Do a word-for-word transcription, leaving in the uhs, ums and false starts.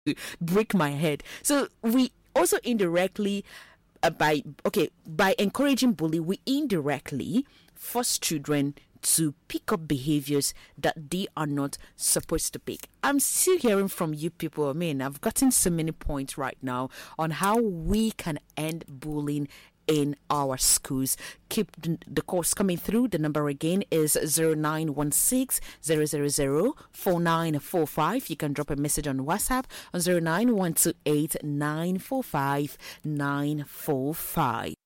break my head. So we also indirectly, uh, by okay by encouraging bully, we indirectly force children to pick up behaviors that they are not supposed to pick. I'm still hearing from you people. I mean, I've gotten so many points right now on how we can end bullying in our schools. Keep the calls coming through. The number again is zero nine one six zero zero zero four nine four five. You can drop a message on WhatsApp on zero nine one two eight nine four five nine four five.